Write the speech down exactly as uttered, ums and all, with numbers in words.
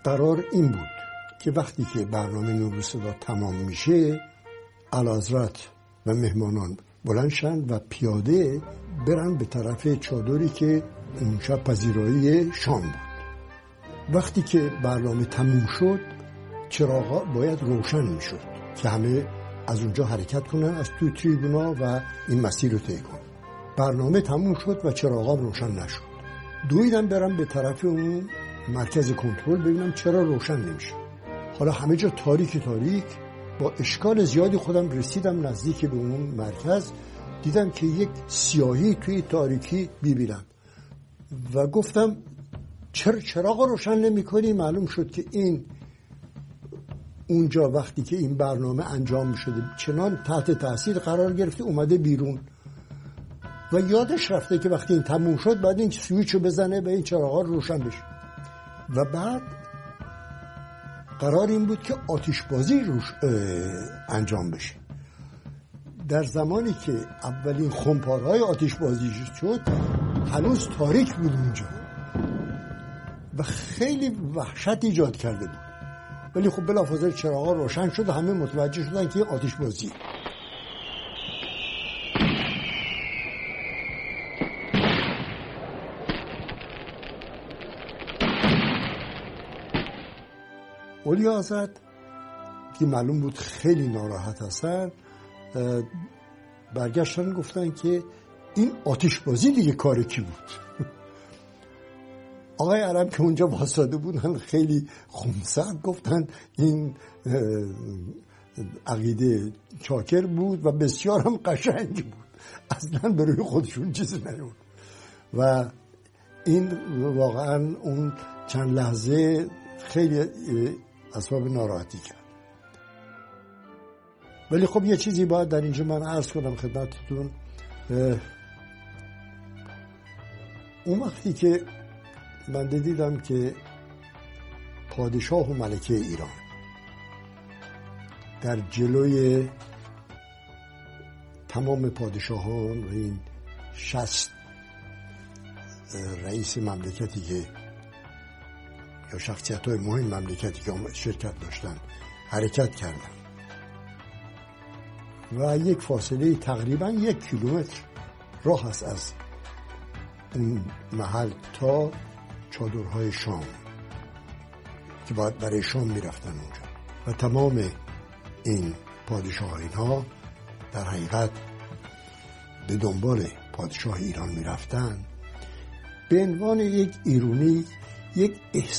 قرار این بود که وقتی که برنامه نور به صدا تمام میشه اعلیحضرت و مهمانان بلند شن و پیاده برن به طرف چادری که اون شب پذیرایی شام بود. وقتی که برنامه تموم شد چراغا باید روشن میشد که همه از اونجا حرکت کنن از توی تریبونا و این مسیر رو طی کنن. برنامه تموم شد و چراغا روشن نشد. دویدم برم به طرف اون مرکز کنترل ببینم چرا روشن نمیشه. حالا همه جا تاریک تاریک. با اشکال زیادی خودم رسیدم نزدیک به اون مرکز، دیدم که یک سیاهی توی تاریکی میبینم و گفتم چرا چراغ روشن نمی کنی؟ معلوم شد که این اونجا وقتی که این برنامه انجام می شده چنان تحت تاثیر قرار گرفته اومده بیرون و یادش رفته که وقتی این تموم شد بعد این سویچو بزنه به این چراغا روشن بشه. و بعد قرار این بود که آتش بازی روش انجام بشه. در زمانی که اولین خمپارهای آتش بازی شد هنوز تاریک بود اونجا و خیلی وحشت ایجاد کرده بود، ولی خب بلافاصله چراغا روشن شد و همه متوجه شدن که آتش بازی. اولی حضرت که معلوم بود خیلی ناراحت هستن برگشتن گفتن که این آتش بازی دیگه کار کی بود؟ آقای عرب که اونجا واسطه بودن خیلی خونسرد گفتن این عقیده چاکر بود و بسیار هم قشنگ بود، اصلا به روی خودشون چیزی نیبود. و این واقعا اون چند لحظه خیلی اسباب ناراحتی کرد. ولی خب یه چیزی باید در اینجا من عرض کنم خدمتتون. اون وقتی که من دیدم که پادشاه و ملکه ایران در جلوی تمام پادشاهان و این شصت رئیس مملکتی که یا شخصیت های مهم مملکتی که شرکت داشتن حرکت کردن و یک فاصله تقریبا یک کیلومتر راه است از اون محل تا چادرهای شام که باید برای شام میرفتن اونجا و تمام این پادشاه اینها در حقیقت به دنبال پادشاه ایران میرفتن. به عنوان یک ایرانی یک احساس